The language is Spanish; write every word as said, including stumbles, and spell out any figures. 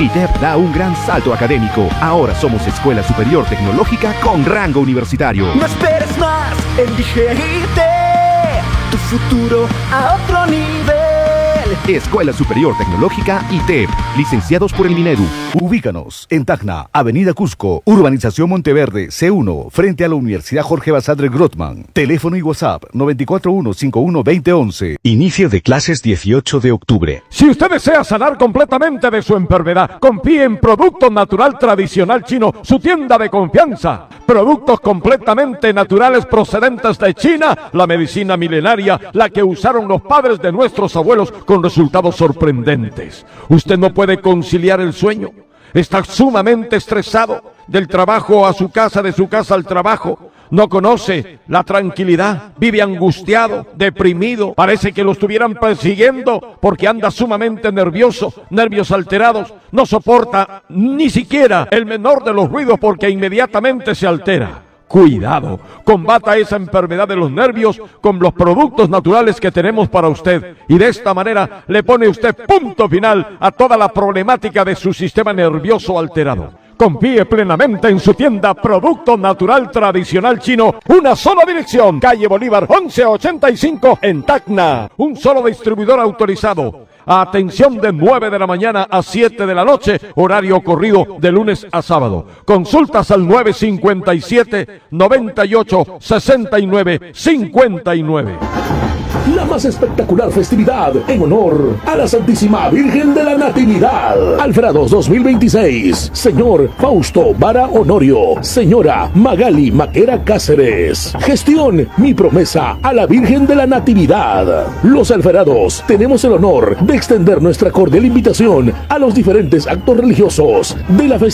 I T E P da un gran salto académico. Ahora somos Escuela Superior Tecnológica con rango universitario. No esperes más, elige I T E P, tu futuro a otro nivel. Escuela Superior Tecnológica I T E P, licenciados por el Minedu. Ubícanos en Tacna, Avenida Cusco, Urbanización Monteverde, C uno, frente a la Universidad Jorge Basadre Grothman. Teléfono y WhatsApp nueve cuatro uno, cinco uno dos cero once. Inicio de clases dieciocho de octubre. Si usted desea sanar completamente de su enfermedad, confíe en Producto Natural Tradicional Chino, su tienda de confianza. Productos completamente naturales procedentes de China, la medicina milenaria, la que usaron los padres de nuestros abuelos con resultados sorprendentes. Usted no puede conciliar el sueño, está sumamente estresado, del trabajo a su casa, de su casa al trabajo, no conoce la tranquilidad, vive angustiado, deprimido, parece que lo estuvieran persiguiendo porque anda sumamente nervioso, nervios alterados, no soporta ni siquiera el menor de los ruidos porque inmediatamente se altera. Cuidado, combata esa enfermedad de los nervios con los productos naturales que tenemos para usted y de esta manera le pone usted punto final a toda la problemática de su sistema nervioso alterado. Confíe plenamente en su tienda Producto Natural Tradicional Chino. Una sola dirección, calle Bolívar once ochenta y cinco en Tacna. Un solo distribuidor autorizado. Atención de nueve de la mañana a siete de la noche, horario corrido de lunes a sábado. Consultas al nueve cinco siete, noventa y ocho, sesenta y nueve, cincuenta y nueve. La más espectacular festividad en honor a la Santísima Virgen de la Natividad. Alfrados dos mil veintiséis. Señor Fausto Vara Honorio. Señora Magali Maquera Cáceres. Gestión Mi Promesa a la Virgen de la Natividad. Los Alfrados tenemos el honor de extender nuestra cordial invitación a los diferentes actos religiosos de la festividad